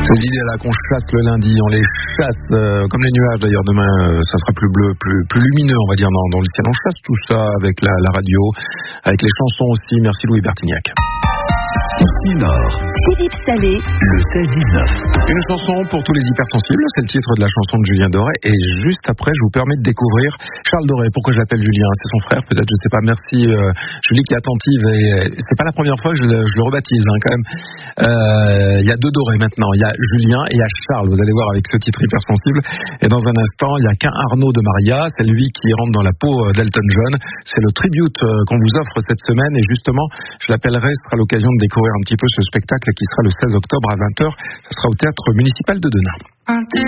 Ces idées-là qu'on chasse le lundi, on les chasse comme les nuages d'ailleurs. Demain, ça sera plus bleu, plus lumineux, on va dire, dans le ciel. On chasse tout ça avec la radio, avec les chansons aussi. Merci Louis Bertignac. Nord. Philippe Salé. Le 16-19. Une chanson pour tous les hypersensibles, c'est le titre de la chanson de Julien Doré. Et juste après, je vous permets de découvrir Charles Doré. Pourquoi je l'appelle Julien? C'est son frère, peut-être, je sais pas. Merci Julie qui est attentive. Et c'est pas la première fois que je le rebaptise, quand même. Il y a deux Doré maintenant. Il y a Julien et il y a Charles. Vous allez voir avec ce titre hypersensible. Et dans un instant, il y a qu'un Arnaud de Maria. C'est lui qui rentre dans la peau d'Elton John. C'est le tribute qu'on vous offre cette semaine. Et justement, je l'appellerai, ce sera l'occasion de découvrir un petit peu ce spectacle qui sera le 16 octobre à 20h. Ça sera au Théâtre Municipal de Denain.